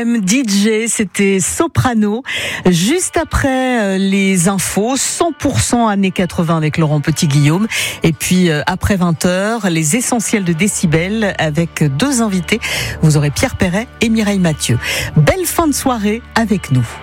FM, DJ, c'était Soprano. Juste après les infos, 100% années 80 avec Laurent Petit-Guillaume. Et puis après 20h, les essentiels de Décibel avec deux invités. Vous aurez Pierre Perret et Mireille Mathieu. Belle fin de soirée avec nous.